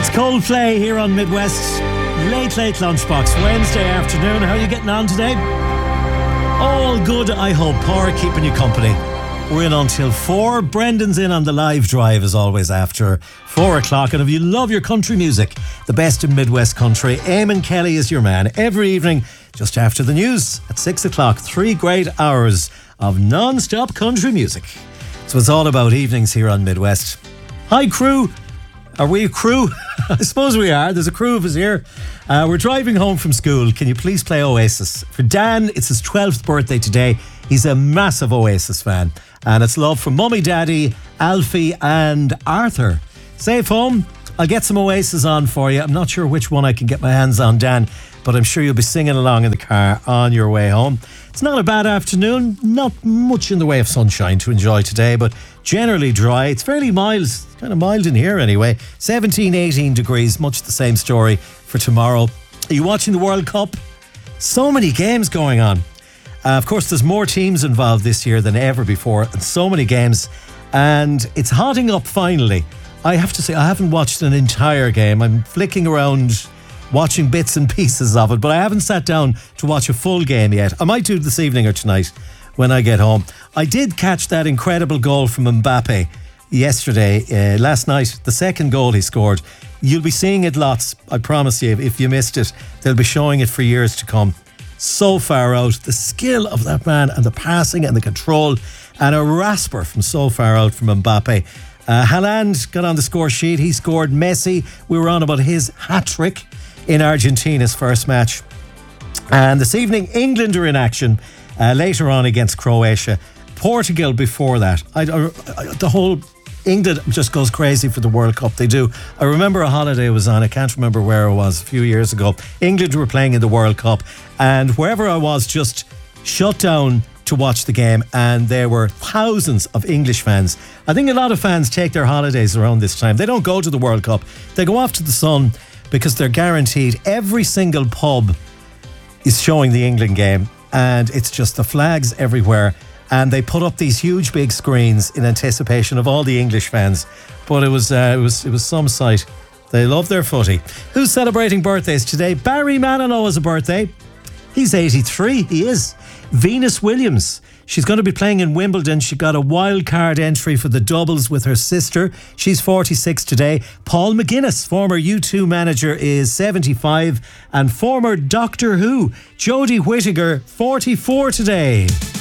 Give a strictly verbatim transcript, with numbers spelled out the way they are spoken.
Coldplay here on Midwest. Late, late lunchbox, Wednesday afternoon. How are you getting on today? All good, I hope. Power keeping you company. We're in until four. Brendan's in on the live drive as always after four o'clock. And if you love your country music, the best in Midwest country, Eamon Kelly is your man. Every evening, just after the news at six o'clock. Three great hours of non-stop country music. So it's all about evenings here on Midwest. Hi, crew. Are we a crew? I suppose we are. There's a crew of us here. Uh, we're driving home from school. Can you please play Oasis? For Dan, it's his twelfth birthday today. He's a massive Oasis fan. And it's love from Mummy, Daddy, Alfie and Arthur. Safe home. I'll get some Oasis on for you. I'm not sure which one I can get my hands on, Dan, but I'm sure you'll be singing along in the car on your way home. It's not a bad afternoon. Not much in the way of sunshine to enjoy today, but generally dry. It's fairly mild. It's kind of mild in here anyway. seventeen, eighteen degrees. Much the same story for tomorrow. Are you watching the World Cup? So many games going on. Uh, of course, there's more teams involved this year than ever before, and so many games. And it's hotting up finally. I have to say, I haven't watched an entire game. I'm flicking around, watching bits and pieces of it, but I haven't sat down to watch a full game yet. I might do it this evening or tonight when I get home. I did catch that incredible goal from Mbappe yesterday, uh, last night, the second goal he scored. You'll be seeing it lots, I promise you. If you missed it, they'll be showing it for years to come. So far out, the skill of that man and the passing and the control, and a rasper from so far out from Mbappe. Uh, Haaland got on the score sheet. He scored. Messi, we were on about his hat-trick in Argentina's first match. And this evening, England are in action uh, later on against Croatia. Portugal before that. I, I, I, the whole England just goes crazy for the World Cup. They do. I remember a holiday I was on. I can't remember where I was a few years ago. England were playing in the World Cup, and wherever I was just shut down to watch the game, and there were thousands of English fans. I think a lot of fans take their holidays around this time. They don't go to the World Cup. They go off to the sun because they're guaranteed every single pub is showing the England game, and it's just the flags everywhere. And they put up these huge big screens in anticipation of all the English fans. But it was uh, it was it was some sight. They love their footy. Who's celebrating birthdays today? Barry Manilow has a birthday. He's eighty-three. He is. Venus Williams. She's going to be playing in Wimbledon. She got a wild card entry for the doubles with her sister. She's forty-six today. Paul McGuinness, former U two manager, is seventy-five. And former Doctor Who, Jodie Whittaker, forty-four today.